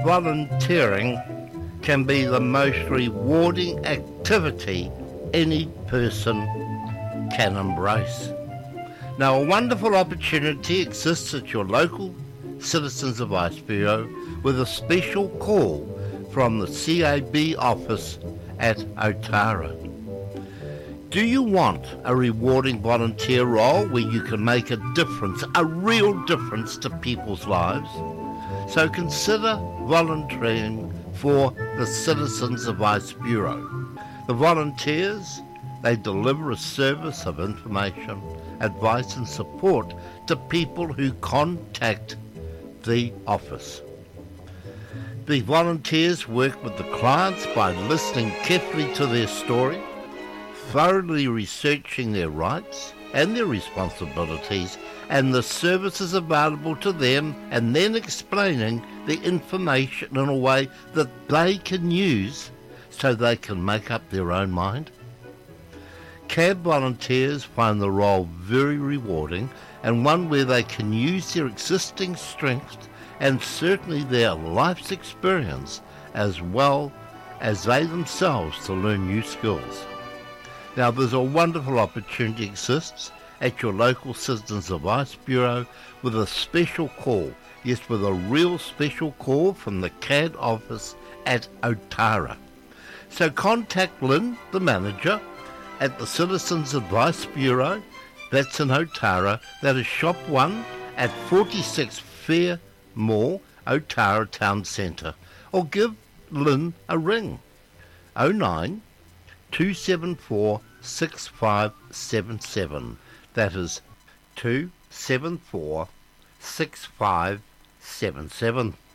volunteering can be the most rewarding activity any person can embrace. Now, a wonderful opportunity exists at your local Citizens Advice Bureau with a special call from the CAB office at Otara. Do you want a rewarding volunteer role where you can make a difference, a real difference to people's lives? So consider volunteering for the Citizens Advice Bureau. The volunteers, they deliver a service of information, advice and support to people who contact the office. The volunteers work with the clients by listening carefully to their story, thoroughly researching their rights and their responsibilities and the services available to them, and then explaining the information in a way that they can use so they can make up their own mind. CAB volunteers find the role very rewarding and one where they can use their existing strengths and certainly their life's experience as well as they themselves to learn new skills. Now, there's a wonderful opportunity exists at your local Citizens Advice Bureau with a special call, yes, with a real special call from the CAD office at Otara. So contact Lynn, the manager, at the Citizens Advice Bureau, that's in Otara, that is Shop 1 at 46 Fair Mall, Otara Town Centre, or give Lynn a ring, 09 274 6577. That is 274 6577.